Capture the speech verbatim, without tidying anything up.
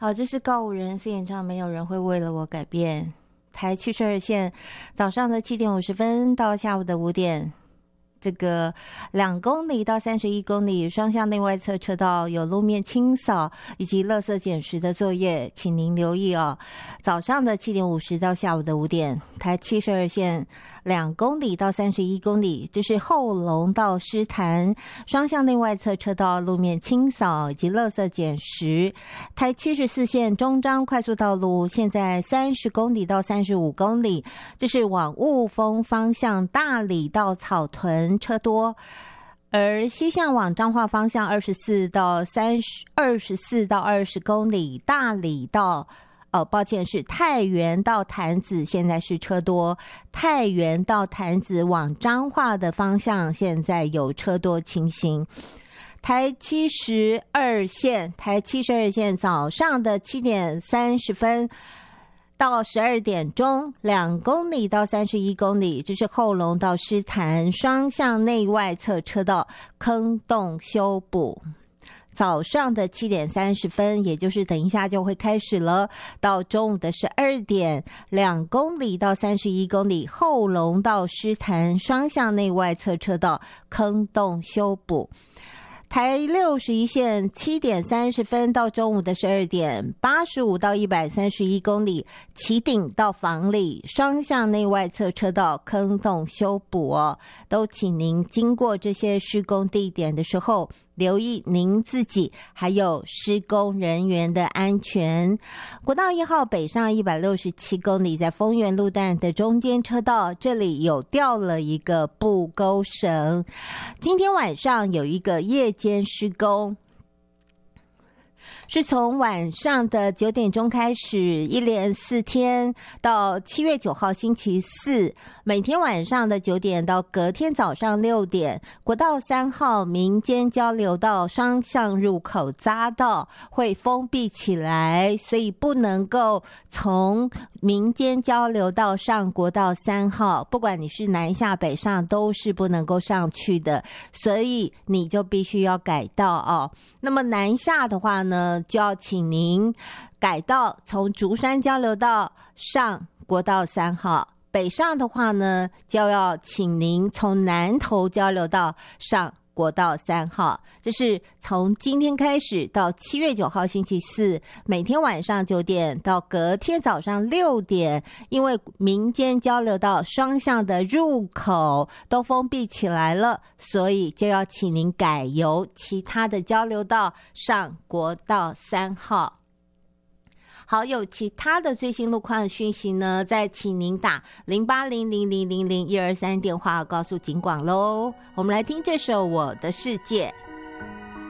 好，这是告五人是演唱，没有人会为了我改变。台七十二线，早上的七点五十分到下午的五点。这个两公里到三十一公里双向内外侧车道有路面清扫以及垃圾捡拾的作业，请您留意哦。早上的七点五十到下午的五点，台七十二线两公里到三十一公里，这是后龙到狮潭双向内外侧车道路面清扫以及垃圾捡拾。台七十四线中彰快速道路，现在三十公里到三十五公里，这是往雾峰方向大里到草屯车多，而西向往彰化方向二十四到三十二十四到二十公里，大里到哦，抱歉是太原到潭子，现在是车多。太原到潭子往彰化的方向，现在有车多情形。台七十二线，台七十二线早上的七点三十分。到十二点钟，两公里到三十一公里，这是后龙到狮潭双向内外侧车道坑洞修补。早上的七点三十分，也就是等一下就会开始了。到中午的十二点，两公里到三十一公里，后龙到狮潭双向内外侧车道坑洞修补。台六十一线七点三十分到中午的十二点，八十五到一百三十一公里，旗顶到房里双向内外侧车道坑洞修补哦，都请您经过这些施工地点的时候，留意您自己还有施工人员的安全。国道一号北上一百六十七公里，在丰原路段的中间车道，这里有掉了一个布钩绳。今天晚上有一个夜间施工，是从晚上的九点钟开始，一连四天到七月九号星期四，每天晚上的九点到隔天早上六点，国道三号民间交流道双向入口匝道会封闭起来，所以不能够从民间交流道上国道三号，不管你是南下北上都是不能够上去的，所以你就必须要改道哦。那么南下的话呢，就要请您改道从竹山交流道上国道三号，北上的话呢，就要请您从南投交流道上国道三号。这是从今天开始到七月九号星期四，每天晚上九点到隔天早上六点，因为民间交流道双向的入口都封闭起来了，所以就要请您改由其他的交流道上国道三号。好，有其他的最新路况讯息呢，再请您打零八零零零零零一二三电话告诉警广咯。我们来听这首《我的世界》。